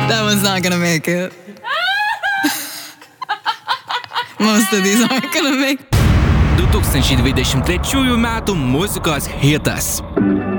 That one's not gonna make it. Most of these aren't gonna make it. 2023 metų muzikos hitas.